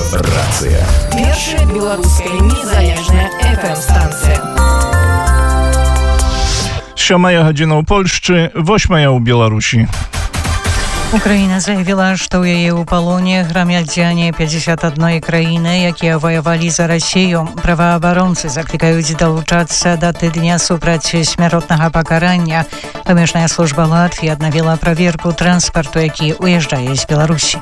Рацыя. Першая беларуская незалежная FM-станція. 7 гадзіна ў Польшчы, 8 ў Беларусі. Украина заявила, что у яе ў палоне грамадзяне 51 краіны, якія ваявалі за Россию. Праваабаронцы заклікаюць далучацца да тыдня супраць смяротнага пакарання. Памежная служба Латвіі аднавіла праверку транспарту, які уязджае з Беларусі.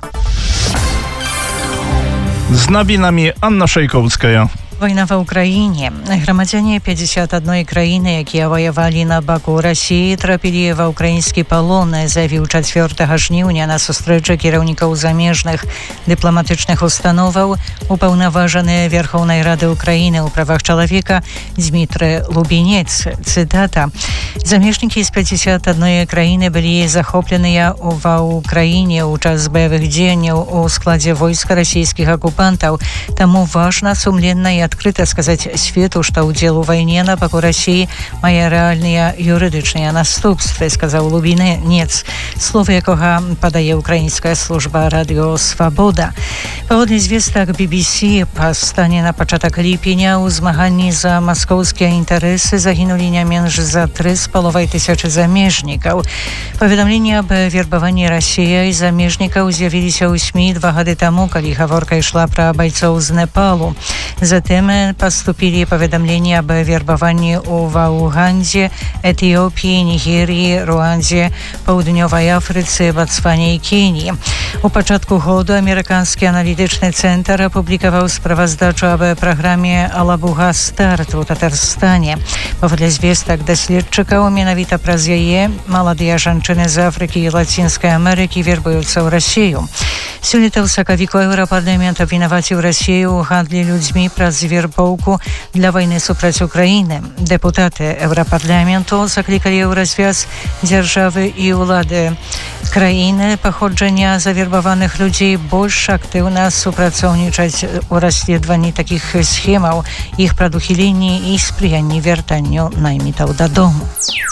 Z nowinami Anna Szejkowska. Вайна ва ўкраіне. Грамадзяне 51 краіны, якія ваявалі на баку Расіі, трапілі ва ўкраінскі палон, заявіў 4 жніўня на сустрэчы кіраўнікаў замежных дыпламатычных установаў упаўнаважаны Верховнай Рады Украіны ў правах чалавека Дмітрый Лубінец. Цытата. Замежнікі з 51 краіны былі захопленыя ва ўкраіне ў час баявых дзеянняў у складзе войска расійскіх акупантаў. Таму важна сумленна і адкрыта сказаць свету, што ўдзел у вайне на баку Расіі мае рэальныя юрыдычныя наступствы, сказаў Лубінец, словы якога падае украінская служба радыё «Свабода». Паводле звестак BBC, па стане на пачатак ліпеня ў змаганні за маскоўскія інтарэсы загінулі не менш за 3,5 тысячы замежнікаў. Паведамленні аб вербаванні расіяй замежнікаў з'явіліся ў СМІ 2 гады таму, калі гаворка ішла пра байцоў з Непалу. Затым поступили поведомления об вербовании в Уганде, Этиопии, Нигерии, Руанде, Паўднёвай Афрыцы, Ботсване и Кении. У пачатку году амерыканскі аналітычны цэнтр апублікаваў справаздачу аб праграме «Алабуга Старт» у Татарстане. Паводле звестак даследчыкаў, менавіта праз яе маладыя жанчыны з Афрыкі і Лацінскай Амерыкі вербуюцца ў Расію. Сёлета ў сакавіку Еўрапарламент абвінаваціў Расію ў гандлі людзьмі праз вербоўку для вайны супраць Украіны. Дэпутаты Еўрапарламенту заклікалі ў развяз дзяржавы і ўлады краіны паходжання завербаваных людзей больш актыўна супрацоўнічаць у расследаванні такіх схемаў, іх прадухіленні і спрыянні вяртанню наймітаў дадому.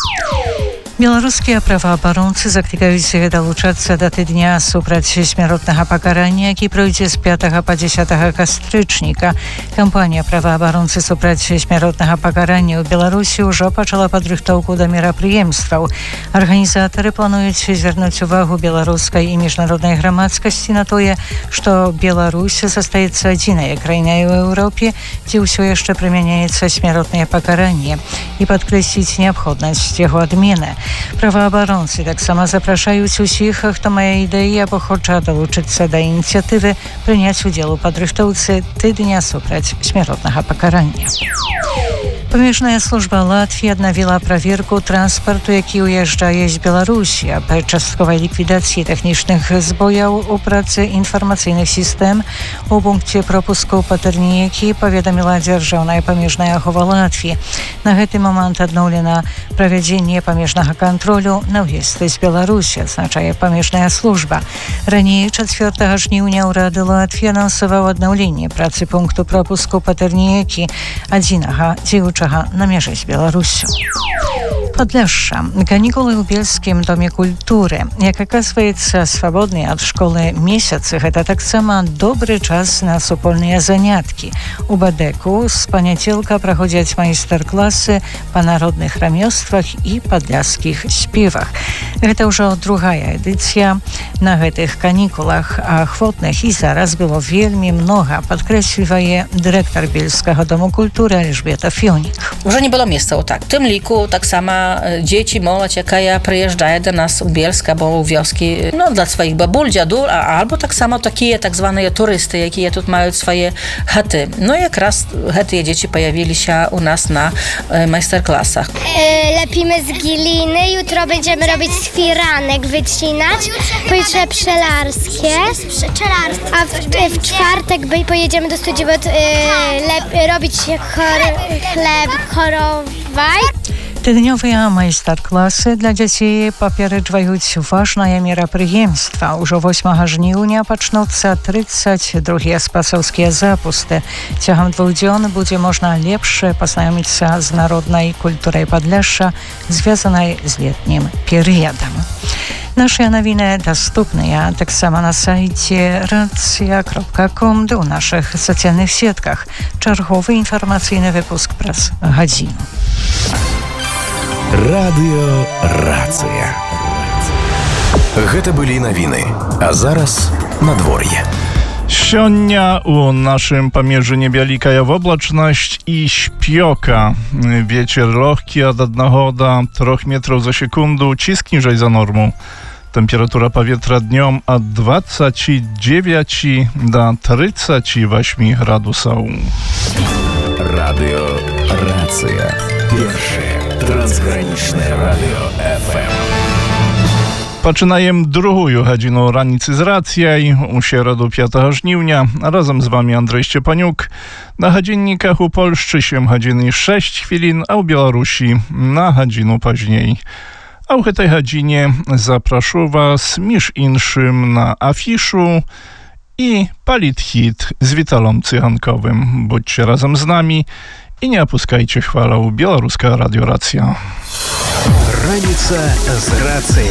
Беларускія праваабаронцы заклікаюць далучацца да тыдня супраць смяротнага пакарання, які пройдзе з 5 па 10 кастрычніка. Кампанія праваабаронцы супраць смяротнага пакарання ў Беларусі ўжо пачала падрыхтоўку да мерапрыемстваў. Арганізатары плануюць звярнуць увагу беларускай і міжнароднай грамадскасці на тое, што Беларусь застаецца адзінай краінай у Еўропе, дзе ўсё яшчэ прымяняецца смяротнае пакаранне, і падкрэсліць неабходнасць яго адмены. Праваабаронцы таксама запрашаюць усіх, хто мае ідэі або хоча далучыцца да ініцыятывы, прыняць удзел у падрыхтоўцы тыдня супраць смяротнага пакарання. Памежная служба Латвіі аднавіла праверку транспарту, які ўязджае з Беларусі. Аб частковай ліквідацыі тэхнічных збояў у працы інфармацыйных сістэм у пункце пропуску Патэрнікі паведаміла дзяржаўная памежная ахова Латвіі. На гэты момант адноўлена правядзенне памежнага кантролю на ўезд з Беларусі, азначае памежная служба. Раней 4 жніўня ўрад Латвіі анансаваў аднаўленне працы пункту пропуску Патэрнікі, адзінага дзеючага на мяжы з Беларусю. Падляшша. Канікулы ў Бельскім доме культуры. Як аказваецца, свабодныя ад школы месяцы – гэта таксама добры час на супольныя заняткі. У Бадэку з панядзелка праходзяць майстар-класы па народных рамёствах і падляшскіх спевах. Гэта ўжо другая эдыцыя на гэтых канікулах, а ахвотных і зараз было вельмі многа, падкрэслівае дырэктар Бельскага дому культуры Эльжбета Фёнік. Уже не было месцаў так. Тым ліку таксама дзеці, моладзь, якая прыязджае да нас у Бельск або ў вёскі, для сваіх бабуль, дзяду, альбо таксама такія так званыя турысты, якія тут маюць свае хаты. Якраз гэтыя дзеці паявіліся у нас на майстар-класах. Lepimy z gliny, jutro będziemy robić z firanek, wycinać, pojutrze pszczelarskie, a w czwartek pojedziemy do studii robić chleb chorowaj. Тыднёвыя майстар-класы для дзяцей папярэджваюць важнае мерапрыемства. Ужо 8 жніўня пачнуцца 32-е спасаўскія запусты. Цягам 2 дзён будзе можна лепш пазнаёміцца з народнай культурай Падляшша, звязанай з летнім перыядам. Наши новины доступны так само на сайте racja.com, у наших социальных сетках. Черговый информационный выпуск праз гадзіну. Радыё Рацыя. Гэта былі навіны, а зараз надвор'е. Сёння у нашym pamierzynie wielika wobleczność i śpioka. Wiecier lehki od 1 do 3 metrów za sekundę, cisk niżej za normą. Temperatura powietrza dniom od 29 do 38 gradusów. Radio Racja. Pierwsze transgraniczne radio FM. Poczynajem drugą godzinę ranicy z racjej u środu 5 żniwnia. Razem z wami Andrzej Szczepaniuk. Na godzinnikach u Polszczy 7 godzin i 6 chwilin, a u Białorusi na godzinę później. A u tej godzinie zapraszam was między innymi na afiszu i Palit Hit z Witalom Cychankowym. Bądźcie razem z nami i nie opuszczajcie chwałą Białoruska Radio Racja. Раніца з рацыяй.